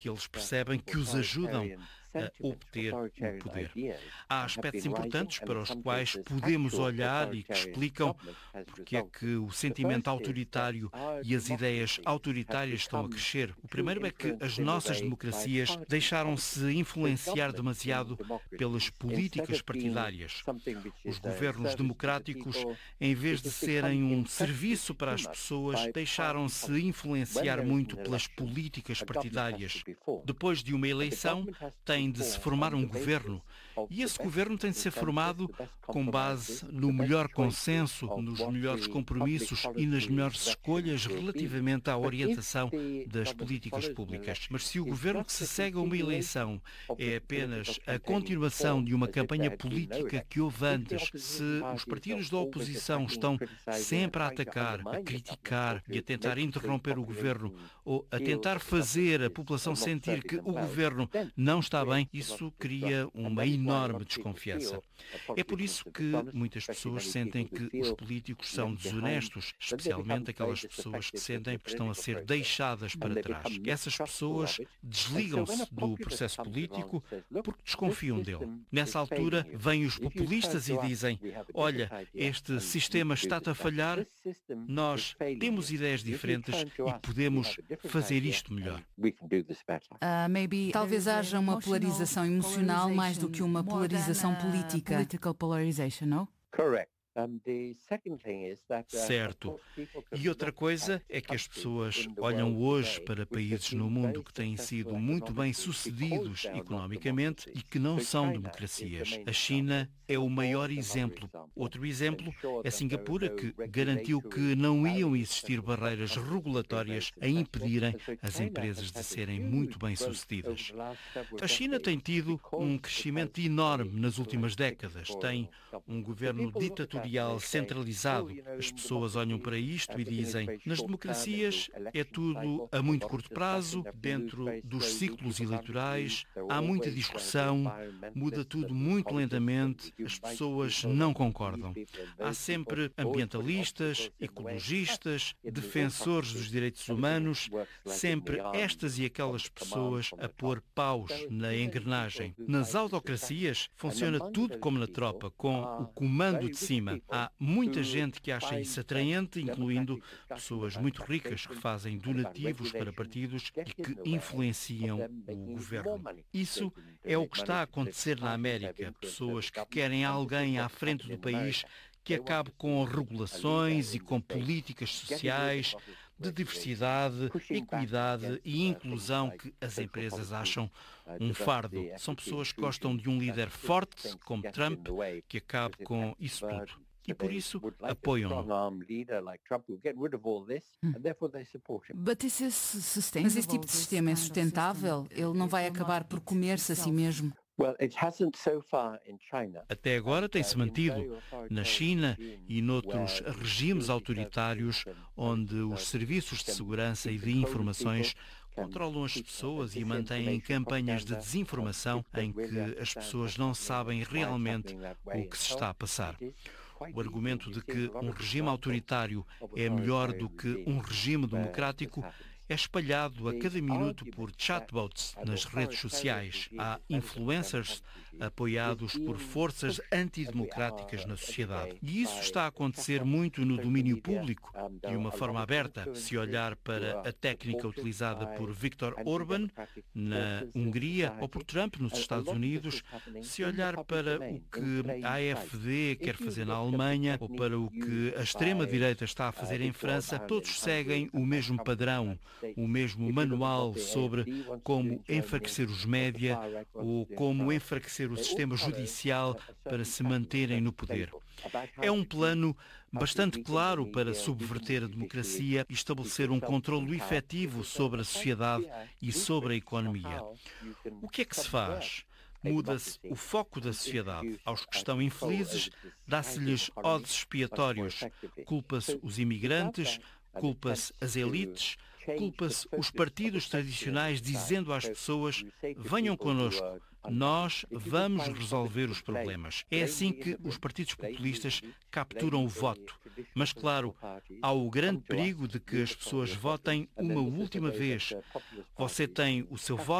que eles percebem que os ajudam a obter o poder. Há aspectos importantes para os quais podemos olhar e que explicam porque é que o sentimento autoritário e as ideias autoritárias estão a crescer. O primeiro é que as nossas democracias deixaram-se influenciar demasiado pelas políticas partidárias. Os governos democráticos, em vez de serem um serviço para as pessoas, deixaram-se influenciar muito pelas políticas partidárias. Depois de uma eleição, tem de se formar um governo. E esse governo tem de ser formado com base no melhor consenso, nos melhores compromissos e nas melhores escolhas relativamente à orientação das políticas públicas. Mas se o governo que se segue a uma eleição é apenas a continuação de uma campanha política que houve antes, se os partidos da oposição estão sempre a atacar, a criticar e a tentar interromper o governo ou a tentar fazer a população sentir que o governo não está bem, isso cria uma enorme desconfiança. É por isso que muitas pessoas sentem que os políticos são desonestos, especialmente aquelas pessoas que sentem que estão a ser deixadas para trás. Essas pessoas desligam-se do processo político porque desconfiam dele. Nessa altura, vêm os populistas e dizem: olha, este sistema está a falhar, nós temos ideias diferentes e podemos fazer isto melhor. Talvez haja uma polarização emocional mais do que uma polarização política. Political polarization, não? Certo. E outra coisa é que as pessoas olham hoje para países no mundo que têm sido muito bem sucedidos economicamente e que não são democracias. A China é o maior exemplo. Outro exemplo é Singapura, que garantiu que não iam existir barreiras regulatórias a impedirem as empresas de serem muito bem sucedidas. A China tem tido um crescimento enorme nas últimas décadas. Tem um governo ditatorial centralizado. As pessoas olham para isto e dizem: nas democracias é tudo a muito curto prazo, dentro dos ciclos eleitorais, há muita discussão, muda tudo muito lentamente, as pessoas não concordam. Há sempre ambientalistas, ecologistas, defensores dos direitos humanos, sempre estas e aquelas pessoas a pôr paus na engrenagem. Nas autocracias funciona tudo como na tropa, com o comando de cima. Há muita gente que acha isso atraente, incluindo pessoas muito ricas que fazem donativos para partidos e que influenciam o governo. Isso é o que está a acontecer na América. Pessoas que querem alguém à frente do país que acabe com regulações e com políticas sociais de diversidade, equidade e inclusão que as empresas acham um fardo. São pessoas que gostam de um líder forte, como Trump, que acabe com isso tudo. E por isso apoiam-no. Mas esse tipo de sistema é sustentável? Ele não vai acabar por comer-se a si mesmo? Até agora tem-se mantido na China e noutros regimes autoritários onde os serviços de segurança e de informações controlam as pessoas e mantêm campanhas de desinformação em que as pessoas não sabem realmente o que se está a passar. O argumento de que um regime autoritário é melhor do que um regime democrático é espalhado a cada minuto por chatbots nas redes sociais. Há influencers apoiados por forças antidemocráticas na sociedade. E isso está a acontecer muito no domínio público, de uma forma aberta. Se olhar para a técnica utilizada por Viktor Orbán na Hungria ou por Trump nos Estados Unidos, se olhar para o que a AfD quer fazer na Alemanha ou para o que a extrema-direita está a fazer em França, todos seguem o mesmo padrão, o mesmo manual sobre como enfraquecer os média ou como enfraquecer o sistema judicial para se manterem no poder. É um plano bastante claro para subverter a democracia e estabelecer um controlo efetivo sobre a sociedade e sobre a economia. O que é que se faz? Muda-se o foco da sociedade. Aos que estão infelizes, dá-se-lhes odes expiatórios. Culpa-se os imigrantes, culpa-se as elites, culpa-se os partidos tradicionais dizendo às pessoas: venham connosco, nós vamos resolver os problemas. É assim que os partidos populistas capturam o voto. Mas, claro, há o grande perigo de que as pessoas votem uma última vez. Você tem o seu voto